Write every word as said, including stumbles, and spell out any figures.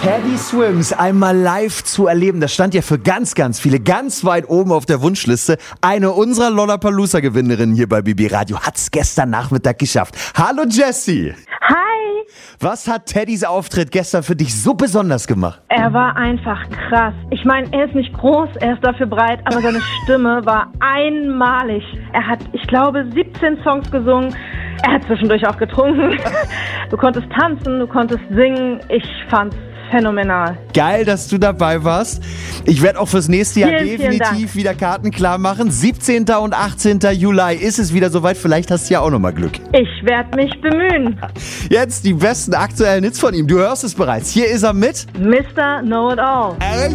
Teddy Swims einmal live zu erleben, das stand ja für ganz, ganz viele ganz weit oben auf der Wunschliste. Eine unserer Lollapalooza-Gewinnerinnen hier bei B B Radio hat's gestern Nachmittag geschafft. Hallo Jessie! Hi! Was hat Teddys Auftritt gestern für dich so besonders gemacht? Er war einfach krass. Ich meine, er ist nicht groß, er ist dafür breit, aber seine Stimme war einmalig. Er hat, ich glaube, siebzehn Songs gesungen. Er hat zwischendurch auch getrunken. Du konntest tanzen, du konntest singen. Ich fand's phänomenal. Geil, dass du dabei warst. Ich werde auch fürs nächste Jahr Vielen, vielen definitiv Dank. wieder Karten klar machen. siebzehnten und achtzehnten Juli ist es wieder soweit. Vielleicht hast du ja auch nochmal Glück. Ich werde mich bemühen. Jetzt die besten aktuellen Hits von ihm. Du hörst es bereits. Hier ist er mit Mister Know-It-All.